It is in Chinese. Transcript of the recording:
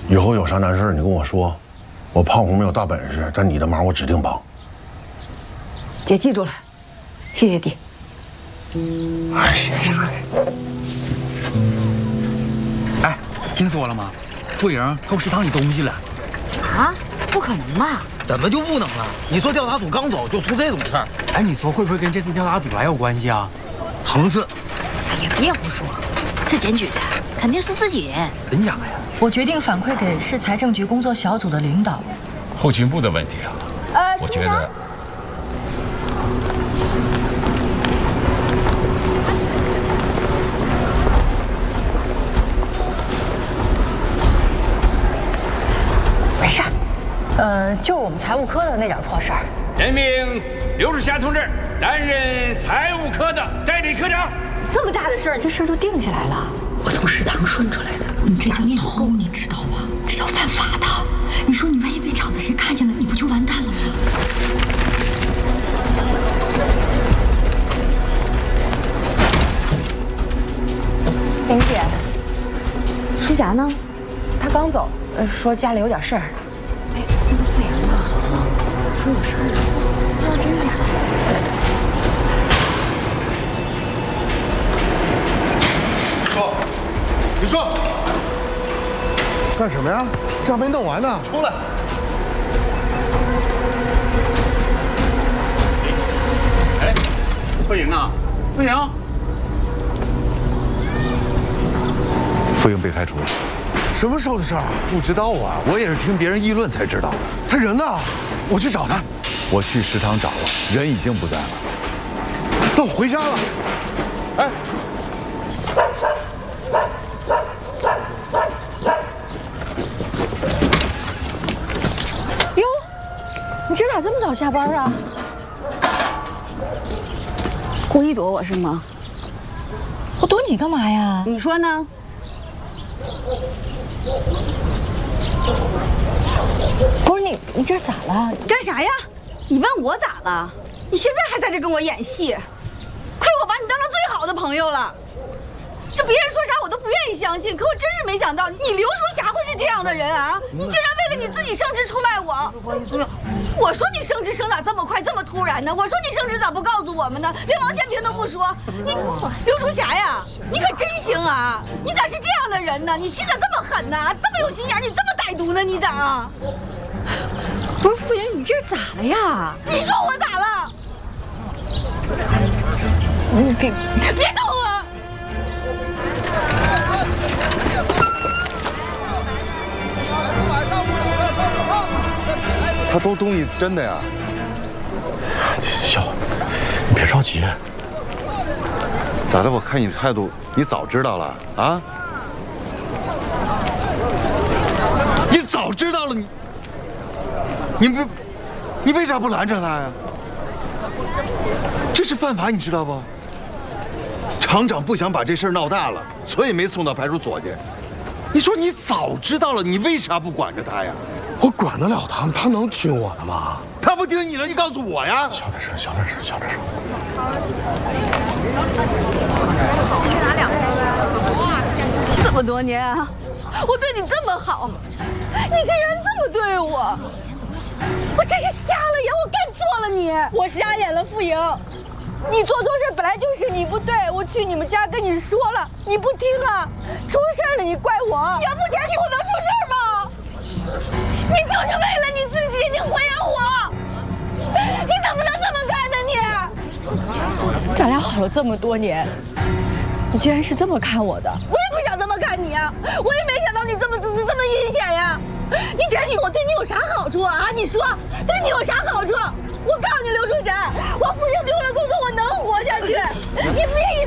以后有啥难事你跟我说，我胖虎没有大本事，但你的忙我指定帮。 姐记住了，谢谢弟。 哎，谢啥呀？ 哎，听说了吗？傅莹偷食堂里东西了。 啊？不可能吧？ 怎么就不能了？你说调查组刚走就出这种事儿，哎，你说会不会跟这次调查组来有关系啊？ 横是。 哎呀，别胡说，这检举的肯定是自己人。 真假呀？ 我决定反馈给市财政局工作小组的领导。 后勤部的问题啊，我觉得。 没事儿，就我们财务科的那点破事儿。 任命刘树霞同志担任财务科的代理科长。 这么大的事儿，这事儿就定下来了。 我从食堂顺出来的， 你这叫偷，你知道吗？这叫犯法的。你说你万一被厂子谁看见了，你不就完蛋了吗？ 玲姐，舒霞呢？她刚走，说家里有点事儿。 哎，那个傅莹呢？说有事儿，不知道真假。 你说干什么呀？这还没弄完呢，出来！ 哎，傅莹啊，傅莹， 傅莹被开除了。 什么时候的事儿？ 不知道啊，我也是听别人议论才知道的。 他人呢？我去找他。 我去食堂找了，人已经不在了。 那我回家了。哎。 哟，你这咋这么早下班啊？故意躲我是吗？ 我躲你干嘛呀？ 你说呢？ 不是你这咋了？ 干啥呀？你问我咋了？你现在还在这跟我演戏，亏我把你当成最好的朋友了。这别人说啥我都不愿意相信，可我真是没想到你刘淑霞会是这样的人啊！你竟然为了你自己升职出卖我！我说你升职升咋这么快，这么突然呢？我说你升职咋不告诉我们呢？连王千平都不说。你刘淑霞呀，你可真行啊！你咋是这样的人呢？你心咋这么狠呢？这么有心眼，你这么歹毒呢？你咋？不是傅莹，你这咋了呀？你说我咋了？你别动我！ 他偷东西真的呀？ 笑，你别着急。 咋的？我看你态度，你早知道了啊？你早知道了，你为啥不拦着他呀？这是犯法，你知道不？厂长不想把这事儿闹大了，所以没送到派出所去。你说你早知道了，你为啥不管着他呀？ 我管得了他，他能听我的吗？ 他不听你了，你告诉我呀！ 小点声，小点声，小点声。 这么多年啊，我对你这么好，你竟然这么对我，我真是瞎了眼，我干错了你，我瞎眼了，傅莹。你做错事本来就是你不对，我去你们家跟你说了，你不听啊，出事了你怪我。你要不检举我能出事吗？你就是为了你自己，你毁了我，你怎么能这么干呢你？咱俩好了这么多年，你竟然是这么看我的，我也不想这么看你啊，我也没想到你这么自私，这么阴险呀。你检举我对你有啥好处啊？你说对你有啥好处？我告诉你，刘淑霞，我傅莹丢了工作，我能活下去。你别以为